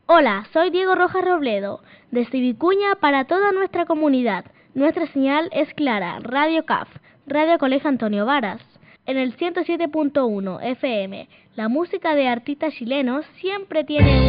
Hola, soy Diego Rojas Robledo, desde Vicuña para toda nuestra comunidad. Nuestra señal es clara, Radio CAF, Radio Colegio Antonio Varas. En el 107.1 FM, la música de artistas chilenos siempre tiene